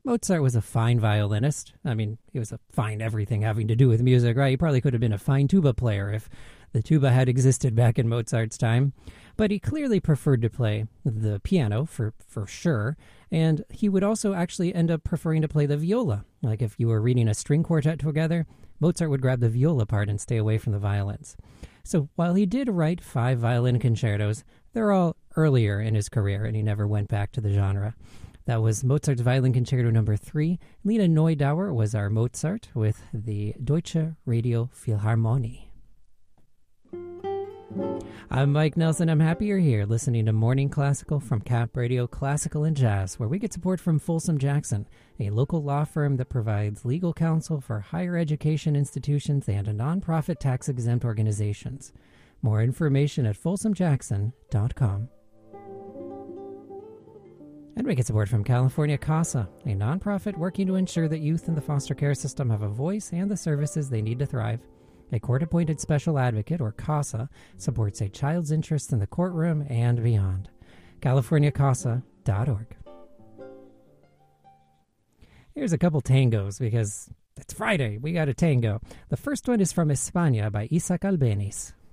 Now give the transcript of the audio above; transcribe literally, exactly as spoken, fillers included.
Mozart was a fine violinist. I mean, he was a fine everything having to do with music, right? He probably could have been a fine tuba player if the tuba had existed back in Mozart's time. But he clearly preferred to play the piano, for, for sure. And he would also actually end up preferring to play the viola. Like if you were reading a string quartet together, Mozart would grab the viola part and stay away from the violins. So while he did write five violin concertos, they're all earlier in his career, and he never went back to the genre. That was Mozart's Violin Concerto number three. Lena Neudauer was our Mozart with the Deutsche Radio Philharmonie. I'm Mike Nelson. I'm happy you're here listening to Morning Classical from Cap Radio Classical and Jazz, where we get support from Folsom Jackson, a local law firm that provides legal counsel for higher education institutions and nonprofit tax-exempt organizations. More information at folsom jackson dot com. And we get support from California CASA, a nonprofit working to ensure that youth in the foster care system have a voice and the services they need to thrive. A court-appointed special advocate, or CASA, supports a child's interests in the courtroom and beyond. california casa dot org. Here's a couple tangos, because it's Friday. We got a tango. The first one is from España by Isaac Albéniz.